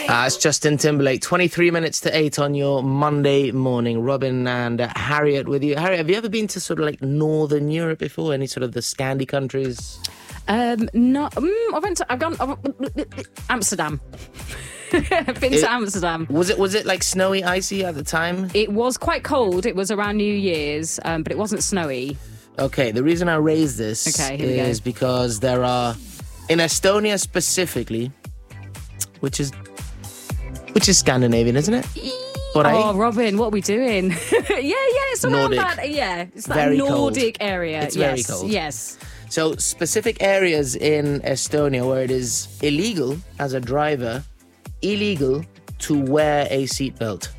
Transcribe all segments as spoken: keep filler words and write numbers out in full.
Uh, it's Justin Timberlake, twenty-three minutes to eight on your Monday morning. Robin and uh, Harriet with you. Harriet, have you ever been to sort of like Northern Europe before? Any sort of the Scandi countries? Um, no, mm, I went to, I've gone, I've, Amsterdam. I've been It- to Amsterdam. Was it was it like snowy, icy at the time? It was quite cold. It was around New Year's, um, but it wasn't snowy. Okay, the reason I raise this Okay, here we go. is because there are, in Estonia specifically, which is which is Scandinavian, isn't it? Alright. Oh, Robin, what are we doing? yeah, yeah, it's around Nordic. that. Yeah, it's that Very cold. Nordic area. It's yes, very cold. Yes. So specific areas in Estonia where it is illegal as a driver, illegal to wear a seatbelt.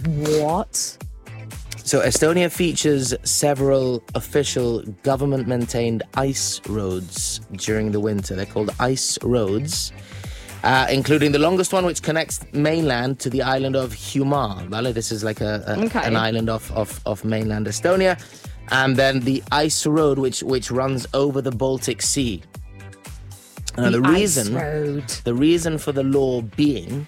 What? So Estonia features several official government-maintained ice roads during the winter. They're called ice roads, uh, including the longest one, which connects mainland to the island of Hiiumaa. Vale? This is like a, a Okay. an island of, of, of mainland Estonia. And then the ice road, which which runs over the Baltic Sea. Now, the, Ice reason road. the reason for the law being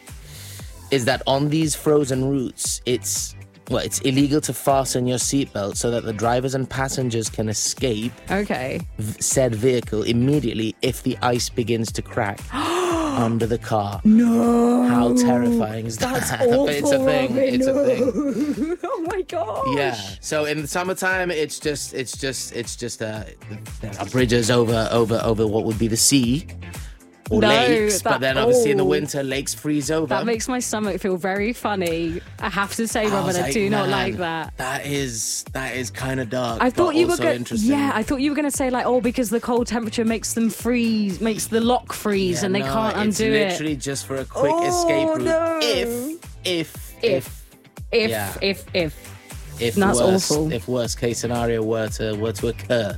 is that on these frozen routes, it's well, it's illegal to fasten your seatbelt so that the drivers and passengers can escape Okay. v- said vehicle immediately if the ice begins to crack under the car. No. How terrifying is That's that? awful, But it's a thing. Robin, It's a no. thing. Oh my gosh. Yeah. So in the summertime, it's just, it's just, it's just uh, there are bridges over, over, over what would be the sea or No, lakes. that- But then obviously in the oh. winter, lakes freeze over. That makes my stomach feel very funny. I have to say, I Robin, was I like, do not man, like that. That is, that is kind of dark. I thought but you were also going. interesting. Yeah, I thought you were going to say like, oh, because the cold temperature makes them freeze, makes the lock freeze, Yeah, and they no, can't undo it's it. literally just for a quick Oh, escape route. no. If, if, If, if, yeah. if, if. if That's worst, awful. if worst case scenario were to were to occur.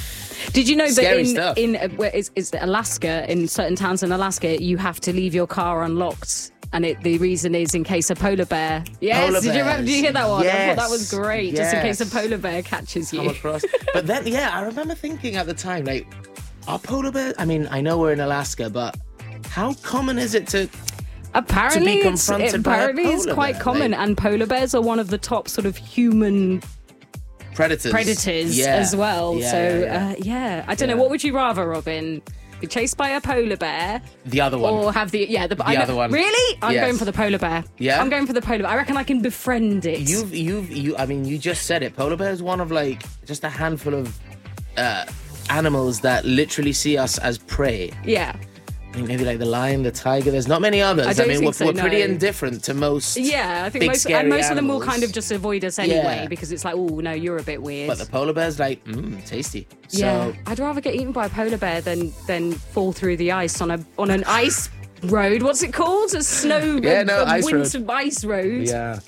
Did you know that Scary in stuff. in uh, where is, is it Alaska, in certain towns in Alaska, you have to leave your car unlocked, and it, the reason is in case a polar bear. Yes, Polar did you remember? Did you hear that one? I thought that was Yes, great. Just in case a yes. polar bear catches Come you. across. But then, yeah, I remember thinking at the time, like, are polar bears? I mean, I know we're in Alaska, but how common is it to? Apparently, it's, confronted by a apparently it's polar quite bear, common, like- and polar bears are one of the top sort of human Predators. predators Yeah. as well. Yeah, so yeah, yeah. Uh, yeah, I don't Yeah. know. What would you rather, Robin? Be chased by a polar bear, The other one. or have the yeah the, I know- other one. Really, I'm Yes. going for the polar bear. Yeah? I'm going for the polar bear. I reckon I can befriend it. You've, you've, you. I mean, you just said it. Polar bear is one of like just a handful of uh, animals that literally see us as prey. yeah. I mean, maybe like the lion, the tiger. There's not many others. I don't mean, think we're, so, we're pretty no. indifferent to most. Yeah, I think big, most, scary and most of them will animals. kind of just avoid us anyway Yeah. because it's like, oh no, you're a bit weird. But the polar bear's like, mmm, tasty. So, yeah, I'd rather get eaten by a polar bear than than fall through the ice on a on an ice road. What's it called? A snow. Yeah, a, no, a ice road. winter ice road. yeah,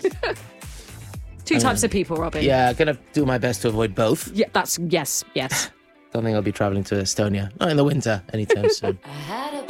Two types of people, Robin. yeah. Gonna do my best to avoid both. Yeah, that's yes, yes. Don't think I'll be traveling to Estonia. Not in the winter anytime soon.